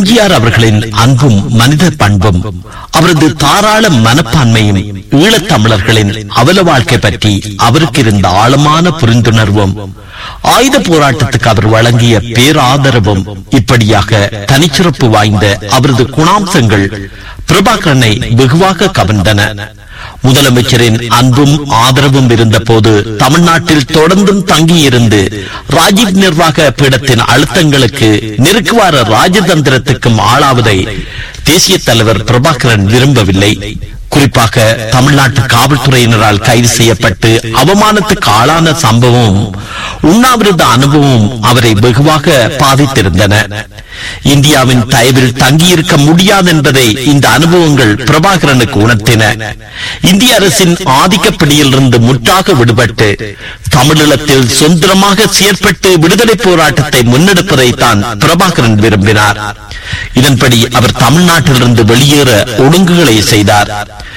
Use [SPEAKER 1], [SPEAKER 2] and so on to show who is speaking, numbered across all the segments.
[SPEAKER 1] எம்ஜிஆர் அவர்களின் அன்பும் மனித பண்பும் அவரது தாராள மனப்பான்மையும் ஈழத்தமிழர்களின் அவல வாழ்க்கை பற்றி அவருக்கு இருந்த ஆழமான புரிந்துணர்வும் ஆயுத போராட்டத்துக்கு அவர் வழங்கிய பேராதரவும் இப்படியாக தனிச்சிறப்பு வாய்ந்த அவரது குணாம்சங்கள் பிரபாகரனை வெகுவாக கவர்ந்தன. முதலமைச்சரின் அன்பும் ஆதரவும் இருந்த போது தமிழ்நாட்டில் தொடர்ந்தும் தங்கியிருந்து ராஜீவ் நிர்வாக பீடத்தின் அழுத்தங்களுக்கு நெருக்குவார ராஜதந்திரத்துக்கும் ஆளாவதை தேசிய தலைவர் பிரபாகரன் விரும்பவில்லை. குறிப்பாக தமிழ்நாட்டு காவல்துறையினரால் கைது செய்யப்பட்டு அவமானத்துக்கு ஆளான சம்பவமும் உண்ணாவிரத அனுபவமும் அவரை வெகுவாக பாதித்திருந்தன. இந்தியாவின் தயவில் தங்கியிருக்க முடியாது என்பதை இந்த அனுபவங்கள் பிரபாகரனுக்கு உணர்த்தின. இந்திய அரசின் ஆதிக்கப்படியிலிருந்து முற்றாக விடுபட்டு தமிழீழத்தில் சுதந்திரமாக செயற்பட்டு விடுதலை போராட்டத்தை முன்னெடுப்பதை தான் பிரபாகரன் விரும்பினார். இதன்படி அவர் தமிழ்நாட்டிலிருந்து வெளியேற ஒழுங்குகளை செய்தார்.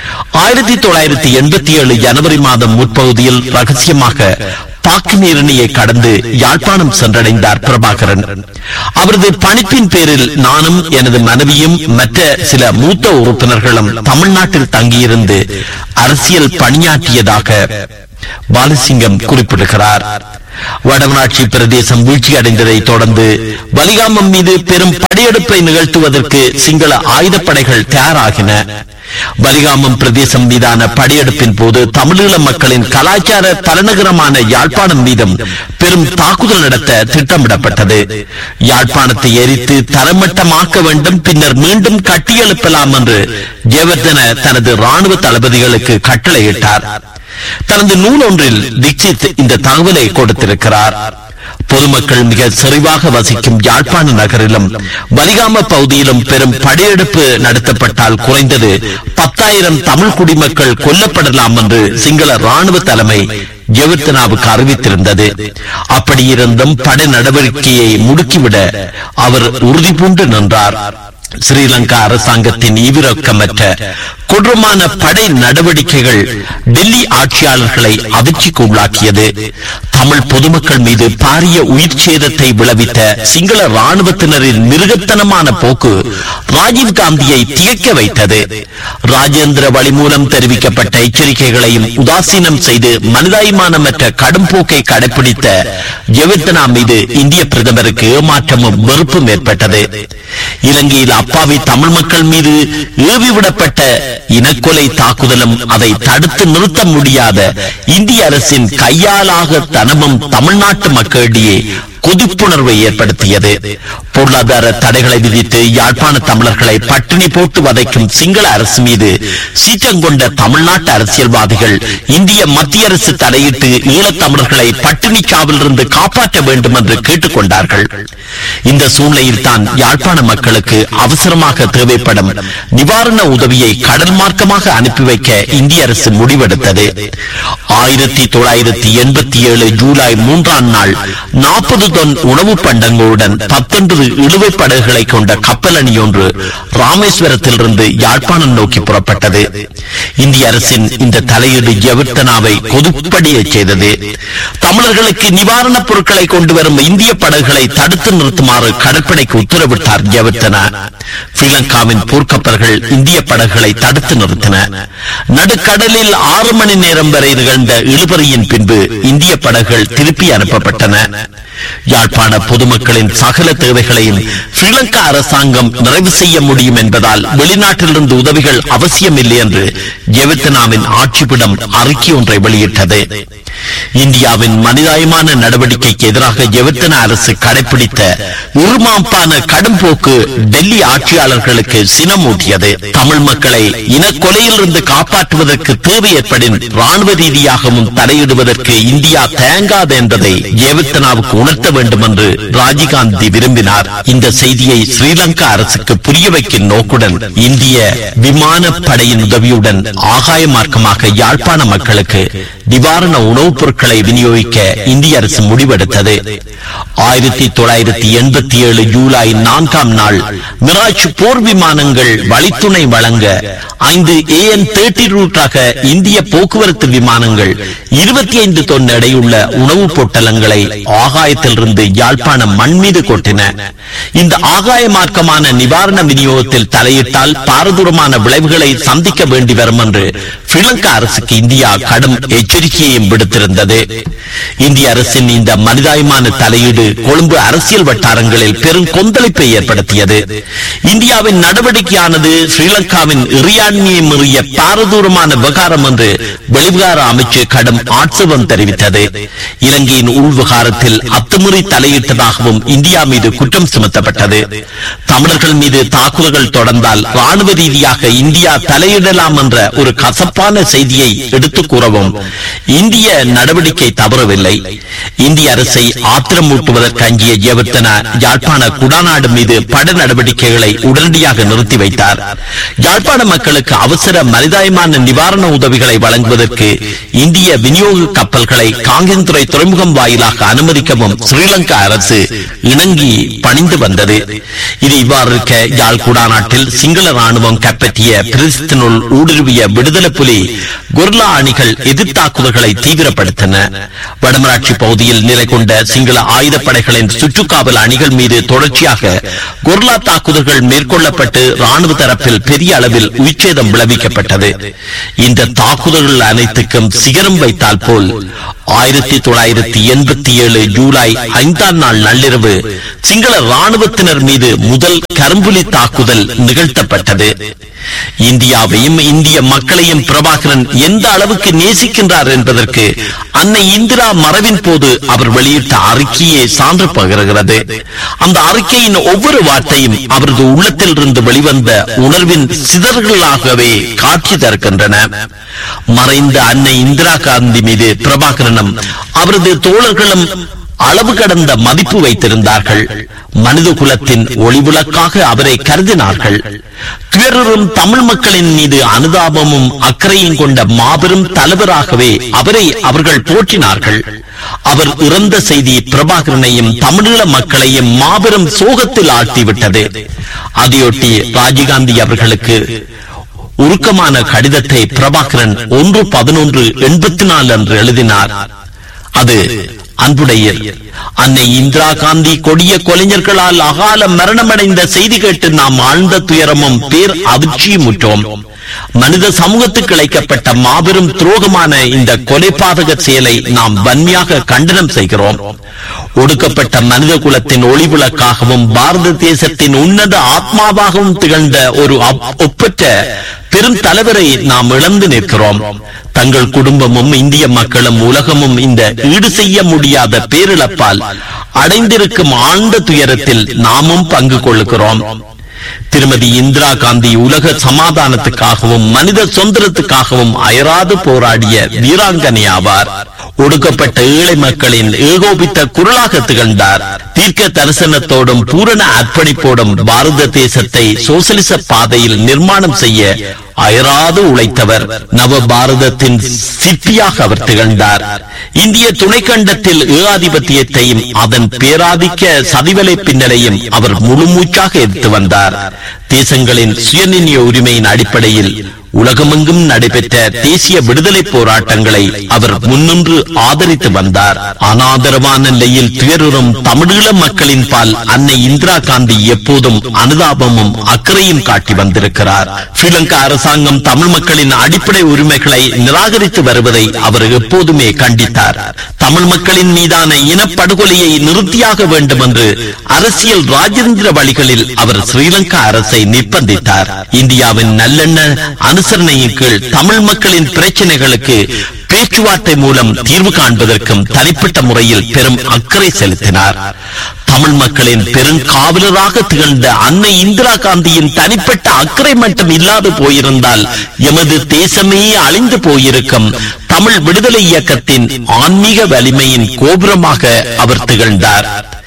[SPEAKER 1] 1987 ஜனவரி மாதம் முற்பகுதியில் ரகசியமாக பாக்கினீரணியை கடந்து யாழ்ப்பாணம் சென்றடைந்தார் பிரபாகரன். அவரது பணிப்பின் பேரில் நானும் எனது மனைவியும் மற்ற சில மூத்த உறுப்பினர்களும் தமிழ்நாட்டில் தங்கியிருந்து அரசியல் பணியாற்றியதாக பாலசிங்கம் குறிப்பிடுகிறார். வடமராட்சி பிரதேசம் வீழ்ச்சி அடைந்ததை தொடர்ந்து வலிகாமம் மீது பெரும் படையெடுப்பை நிகழ்த்துவதற்கு சிங்கள ஆயுதப்படைகள் தயாராகின. வலிகாமம் பிரதேசம் மீதான படையெடுப்பின் போது தமிழீழ மக்களின் கலாச்சார தலைநகரமான யாழ்ப்பாணம் மீதும் பெரும் தாக்குதல் நடத்த திட்டமிடப்பட்டது. யாழ்ப்பாணத்தை எரித்து தரமட்டமாக்க வேண்டும், பின்னர் மீண்டும் கட்டியெழுப்பலாம் என்று ஜெயவர்தன தனது ராணுவ தளபதிகளுக்கு கட்டளையிட்டார். தனது நூல் ஒன்றில் தீட்சித் இந்த தகவலை கொடுத்திருக்கிறார். பொதுமக்கள் மிக செறிவாக வசிக்கும் யாழ்ப்பாண நகரிலும் வலிகாம பகுதியிலும் பெரும் படையெடுப்பு நடத்தப்பட்டால் குறைந்தது 10,000 தமிழ் குடிமக்கள் கொல்லப்படலாம் என்று சிங்கள ராணுவ தலைமை ஜெயவர்தனாவுக்கு அறிவித்திருந்தது. அப்படியிருந்தும் படை நடவடிக்கையை முடுக்கிவிட அவர் உறுதி பூண்டு நின்றார். ஸ்ரீலங்கா அரசாங்கத்தின் ஈவிரக்கமற்ற கொடூரமான படை நடவடிக்கைகள் டெல்லி ஆட்சியாளர்களை அதிர்ச்சிக்கு உள்ளாக்கியது. தமிழ் பொதுமக்கள் மீது பாரிய உயிர் சேதத்தை விளைவித்த சிங்கள ராணுவத்தினரின் மிருகத்தனமான போக்கு ராஜீவ்காந்தியை திகைக்க வைத்தது. ராஜேந்திர வழி மூலம் தெரிவிக்கப்பட்ட எச்சரிக்கைகளையும் உதாசீனம் செய்து மனிதாபிமானமற்ற கடும் போக்கை கடைபிடித்த ஜெயவர்தனா மீது இந்திய பிரதமருக்கு ஏமாற்றமும் வெறுப்பும் ஏற்பட்டது. இலங்கையில் அப்பாவி தமிழ் மக்கள் மீது ஏவிவிடப்பட்ட இனக்கொலை தாக்குதலும் அதை தடுத்து நிறுத்த முடியாத இந்திய அரசின் கையாளாக தனமும் தமிழ்நாட்டு மக்களிடையே கொதிப்புணர்வை ஏற்படுத்தியது. பொருளாதார தடைகளை விதித்து யாழ்ப்பாண தமிழர்களை பட்டினி போட்டு வதைக்கும் சிங்கள அரசு மீது சீற்றம் கொண்ட தமிழ்நாட்டு அரசியல்வாதிகள் இந்திய மத்திய அரசு தலையிட்டு ஈழத்தமிழர்களை பட்டினி சாவிலிருந்து காப்பாற்ற வேண்டும் என்று கேட்டுக்கொண்டார்கள். இந்த சூழ்நிலையில் தான் யாழ்ப்பாண மக்களுக்கு அவசரமாக தேவைப்படும் நிவாரண உதவியை கடல் மார்க்கமாக அனுப்பி வைக்க இந்திய அரசு முடிவெடுத்தது. 1987 ஜூலை 3ஆம் நாள் 40 தொன் உணவு பண்டங்களுடன் 19 இழுவை படகுகளை கொண்ட கப்பல் அணி ஒன்று ராமேஸ்வரத்திலிருந்து யாழ்ப்பாணம் நோக்கி புறப்பட்டது. இந்திய அரசின் இந்த தலையீடு ஜெயவர்தனாவை கொதிப்படைய செய்தது. தமிழர்களுக்கு நிவாரணப் பொருட்களை கொண்டு வரும் இந்திய படகுகளை தடுத்து நிறுத்துமாறு கடற்படைக்கு உத்தரவிட்டார் ஜெயவர்தனா. ஸ்ரீலங்காவின் போர்க்கப்பல்கள் இந்திய படகுகளை தடுத்து நிறுத்தின. நடுக்கடலில் 6 மணி நேரம் வரை நிகழ்ந்த இழுபறியின் பின்பு இந்திய படகுகள் திருப்பி அனுப்பப்பட்டன. யாழ்ப்பாண பொதுமக்களின் சகல தேவைகளையும் ஸ்ரீலங்கா அரசாங்கம் நிறைவு செய்ய முடியும் என்பதால் வெளிநாட்டிலிருந்து உதவிகள் அவசியமில்லை என்று ஜெயவர்தனாவின் ஆட்சிப்பிடம் அறிக்கை ஒன்றை வெளியிட்டது. இந்தியாவின் மனிதாயமான நடவடிக்கைக்கு எதிராக ஜெயவர்தனா அரசு கடைபிடித்த உருமாப்பான கடும் போக்கு டெல்லி ஆட்சியாளர்களுக்கு சினமூட்டியது. தமிழ் மக்களை இனக்கொலையிலிருந்து காப்பாற்றுவதற்கு தேவை ஏற்படின் ராணுவ ரீதியாகவும் தலையிடுவதற்கு இந்தியா தயங்காது என்பதை ஜெயவர்தனாவுக்கு உணர்த்த வேண்டும் என்று ராஜீவ்காந்தி விரும்பினார். இந்த செய்தியை ஸ்ரீலங்கா அரசுக்கு புரிய வைக்கும் நோக்குடன் இந்திய விமானப்படையின் உதவியுடன் ஆகாய மார்க்கமாக யாழ்ப்பாண மக்களுக்கு நிவாரண உணவுப் பொருட்களை விநியோகிக்க இந்திய அரசு முடிவெடுத்தது. 1987 ஜூலை 4ஆம் நாள் மிராஜ் போர் விமானங்கள் வழித்துணை வழங்க 5 AN-30 ரக இந்திய போக்குவரத்து விமானங்கள் 25 தொன் எடையுள்ள உணவுப் பொட்டலங்களை ஆகாயத்திலிருந்து யாழ்ப்பாணம் மண் மீது கொட்டின. இந்த ஆகாய மார்க்கமான நிவாரண விநியோகத்தில் தலையிட்டால் பாரதூரமான விளைவுகளை சந்திக்க வேண்டி வரும் என்று ஸ்ரீலங்கா அரசுக்கு இந்தியா கடும் எச்சரிக்கையையும் விடுத்திருந்தது. இந்திய அரசின் இந்த மனிதாயமான தலையீடு கொழும்பு அரசியல் வட்டாரங்களில் பெரும் கொந்தளிப்பை ஏற்படுத்தியது. இந்தியாவின் நடவடிக்கையானது ஸ்ரீலங்காவின் இறையாண்மையை மீறிய பாரதூரமான விவகாரம் என்று வெளிவிகார அமைச்சு கடும் ஆட்சேபம் தெரிவித்தது. இலங்கையின் உள்விவகாரத்தில் அத்துமீறி தலையிட்டதாகவும் இந்தியா மீது குற்றம் சுமத்தப்பட்டது. தமிழர்கள் மீது தாக்குதல்கள் தொடர்ந்தால் ராணுவ ரீதியாக இந்தியா தலையிடலாம் என்ற ஒரு கசப்பான செய்தியை எடுத்துக் கூறவும் இந்திய நடவடிக்கை தவறவில்லை. இந்திய அரசை ஆத்திரமூட்டுவதற்கு அஞ்சிய ஜெயவர்தன யாழ்ப்பாண குடாநாடு மீது பட நடவடிக்கைகளை உடனடியாக நிறுத்தி வைத்தார். யாழ்ப்பாண மக்களுக்கு அவசர மனிதாயமான நிவாரண உதவிகளை வழங்குவதற்கு இந்திய விநியோக கப்பல்களை காங்கேந்துறை துறைமுகம் வாயிலாக அனுமதிக்கவும் ஸ்ரீலங்கா அரசு இணங்கி பணிந்து வந்தது. இது இவ்வாறு இருக்க யாழ் குடாநாட்டில் சிங்கள ராணுவம் கைப்பற்றிய பிரதேசத்தினுள் ஊடுருவிய விடுதலை புலி கொர்லா அணிகள் எதிர்த்தாக்குதல்களை தீவிரப்படுத்தின. வடமராட்சி பகுதியில் நிலை கொண்ட சிங்கள ஆயுதப்படைகளின் சுற்றுக்காவல் அணிகள் மீது தொடர்ச்சியாக கொர்லா தாக்குதல்கள் மேற்கொள்ளப்பட்டு ராணுவ தரப்பில் பெரிய அளவில் உயிர்ச்சேதம் விளைவிக்கப்பட்டது. இந்த தாக்குதல்கள் அனைத்துக்கும் சிகரம் வைத்தால் போல் 1987 ஜூலை 5ஆம் நாள் நள்ளிரவு சிங்கள ராணுவத்தினர் மீது முதல் கரும்புலி தாக்குதல் நிகழ்த்தப்பட்டது. இந்தியாவையும் இந்திய மக்களையும் பிரபாகரன் எந்த அளவுக்கு நேசிக்கின்றார் என்பதற்கு அன்னை இந்திரா மறைவின் போது அவர் வெளியிட்ட அறிக்கையே சான்று பகிர்கிறது. அந்த அறிக்கையின் ஒவ்வொரு வார்த்தையும் அவரது உள்ளத்தில் இருந்து வெளிவந்த உணர்வின் சிதறல்களாகவே காட்சி தருகின்றன. மறைந்த அன்னை இந்திரா காந்தி மீது பிரபாகரனும் அவரது தோழர்களும் அளவு கடந்த மதிப்பு வைத்திருந்தார்கள். மனித குலத்தின் ஒளிவிளக்காக அவரை கருதினார்கள். துயரும் தமிழ் மக்களின் மீது அனுதாபமும் அக்கறையும் கொண்ட மாபெரும் தலைவராகவே அவரை அவர்கள் போற்றினார்கள். அவர் இறந்த செய்தி பிரபாகரனையும் தமிழீழ மக்களையும் மாபெரும் சோகத்தில் ஆழ்த்திவிட்டது. அதையொட்டி ராஜீவ்காந்தி அவர்களுக்கு உருக்கமான கடிதத்தை பிரபாகரன் 1/11/84 அன்று எழுதினார். அது அன்புடைய அன்னை இந்திரா காந்தி கொடிய கொலைஞர்களால் அகால மரணமடைந்த செய்தி கேட்டு நாம் ஆழ்ந்த துயரமும் பேர் அதிர்ச்சியுமுற்றோம். மனித சமூகத்துக்கு இழைக்கப்பட்ட மாபெரும் துரோகமான இந்த கொலைபாதக செயலை நாம் வன்மையாக கண்டனம் செய்கிறோம். ஒடுக்கப்பட்ட மனித குலத்தின் ஒளிவிளக்காகவும் பாரத தேசத்தின் உன்னத ஆத்மாவாகவும் திகழ்ந்த ஒரு ஒப்பற்ற பெரும் தலைவரை நாம் இழந்து நிற்கிறோம். தங்கள் குடும்பமும் இந்திய மக்களும் உலகமும் இந்த ஈடு செய்ய முடியாத பேரிழப்பால் அடைந்திருக்கும் ஆழ்ந்த துயரத்தில் நாமும் பங்கு கொள்கிறோம். திருமதி இந்திரா காந்தி உலக சமாதானத்துக்காகவும் மனித சுதந்திரத்துக்காகவும் அயராது போராடிய வீராங்கனை ஆவார். ஒடுக்கப்பட்ட ஏழை மக்களின் ஏகோபித்த குரலாக திகழ்ந்தார். தீர்க்க தரிசனத்தோடும் பூரண அர்ப்பணிப்போடும் பாரத தேசத்தை சோசலிச பாதையில் நிர்மாணம் செய்ய அயராது உழைத்தவர். நவ பாரதத்தின் சிற்பியாக அவர் திகழ்ந்தார். இந்திய துணைக்கண்டத்தில் ஏகாதிபத்தியத்தையும் அதன் பேராதிக்க சதிவலை பின்னலையும் அவர் முழுமூச்சாக எடுத்து வந்தார். தேசங்களின் சுயநிர்ணய உரிமையின் அடிப்படையில் உலகமெங்கும் நடைபெற்ற தேசிய விடுதலை போராட்டங்களை அவர் முன்னின்று ஆதரித்து வந்தார். அனாதரவான நிலையில் துயருறும் தமிழீழ மக்களின் பால் அன்னை இந்திரா காந்தி எப்போதும் அனுதாபமும் அக்கறையும் காட்டி வந்திருக்கிறார். ஸ்ரீலங்கா அரசாங்கம் தமிழ் மக்களின் அடிப்படை உரிமைகளை நிராகரித்து வருவதை அவர் எப்போதுமே கண்டித்தார். தமிழ் மக்களின் மீதான இனப்படுகொலையை நிறுத்தியாக வேண்டும் என்று அரசியல் ராஜேந்திர வழிகளில் அவர் ஸ்ரீலங்கா அரசை நிர்பந்தித்தார். இந்தியாவின் நல்லெண்ண அனுசரணையின் கீழ் தமிழ் மக்களின் பிரச்சனைகளுக்கு பேச்சுவார்த்தை மூலம் தீர்வு காண்பதற்கும் தனிப்பட்ட முறையில் பெரும் அக்கறை செலுத்தினார். தமிழ் மக்களின் பெருங்காவலராக திகழ்ந்த அன்னை இந்திரா காந்தியின் தனிப்பட்ட அக்கறை மட்டும் இல்லாது போயிருந்தால் எமது தேசமே அழிந்து போயிருக்கும். தமிழ் விடுதலை இயக்கத்தின் ஆன்மீக வலிமையின் கோபுரமாக அவர் திகழ்ந்தார்.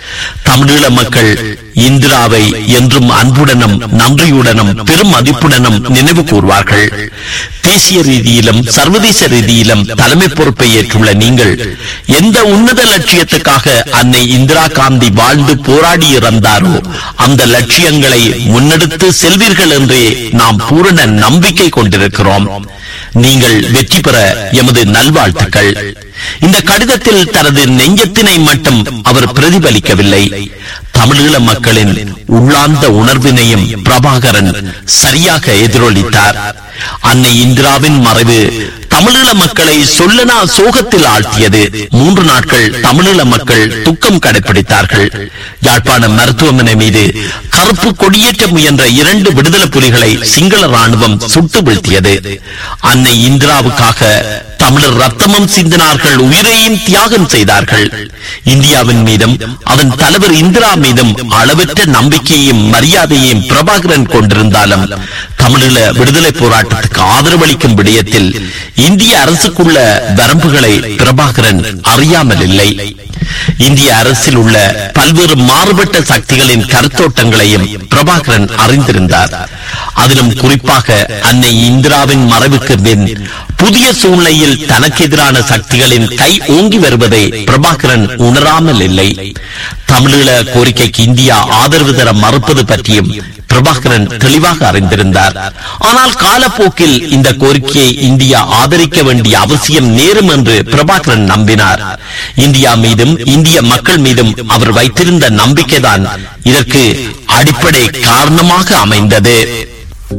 [SPEAKER 1] தமிழீழ மக்கள் இந்திராவை என்றும் அன்புடனும் நன்றியுடனும் பெரும் மதிப்புடனும் நினைவு கூர்வார்கள். தேசிய ரீதியிலும் சர்வதேச ரீதியிலும் தலைமை பொறுப்பை ஏற்றுள்ள நீங்கள் எந்த உன்னத லட்சியத்துக்காக அன்னை இந்திரா காந்தி வாழ்ந்து போராடி இறந்தாரோ அந்த லட்சியங்களை முன்னெடுத்து செல்வீர்கள் என்றே நாம் பூரண நம்பிக்கை கொண்டிருக்கிறோம். நீங்கள் வெற்றி பெற எமது நல்வாழ்த்துக்கள். இந்த கடிதத்தில் தனது நெஞ்சத்தினை மட்டும் அவர் பிரதிபலிக்கவில்லை, தமிழீழ மக்களின் உள்ளார்ந்த உணர்வினையும் பிரபாகரன் சரியாக எதிரொலித்தார். அன்னை இந்திராவின் மறைவு தமிழீழ மக்களை சொல்லனா சோகத்தில் ஆழ்த்தியது. 3 நாட்கள் தமிழீழ மக்கள் துக்கம் கடைபிடித்தார்கள். யாழ்ப்பாண மருத்துவமனை மீது கருப்பு கொடியேற்ற முயன்ற 2 விடுதலை புலிகளை சிங்கள ராணுவம் சுட்டு வீழ்த்தியது. அன்னை இந்திராவுக்காக தமிழர் ரத்தமும் சிந்தினார்கள், உயிரையும் தியாகம் செய்தார்கள். இந்தியாவின் மீதும் அதன் தலைவர் இந்திரா மீதும் அளவற்ற நம்பிக்கையையும் மரியாதையையும் பிரபாகரன் கொண்டிருந்தாலும் தமிழீழ விடுதலை போராட்டத்துக்கு ஆதரவளிக்கும் விடயத்தில் இந்திய அரசுக்குள்ள வரம்புகளை பிரபாகரன் அறியாமல் இல்லை. இந்திய அரசில் உள்ள பல்வேறு மாறுபட்ட சக்திகளின் கருத்தோட்டங்களையும் பிரபாகரன் அறிந்திருந்தார். அதிலும் குறிப்பாக அன்னை இந்திராவின் மறைவுக்கு பின் புதிய சூழ்நிலையில் தனக்கு எதிரான சக்திகளின் கை ஓங்கி வருவதை பிரபாகரன் உணராமல் இல்லை. தமிழீழ கோரிக்கைக்கு இந்தியா ஆதரவு தர மறுப்பது பற்றியும் பிரபாகரன் தெளிவாக அறிந்திருந்தார். ஆனால் காலப்போக்கில் இந்த கோரிக்கையை இந்தியா ஆதரிக்க வேண்டிய அவசியம் நேரும் என்று பிரபாகரன் நம்பினார். இந்தியா மீதும் இந்திய மக்கள் மீதும் அவர் வைத்திருந்த நம்பிக்கைதான் இதற்கு அடிப்படை காரணமாக அமைந்தது.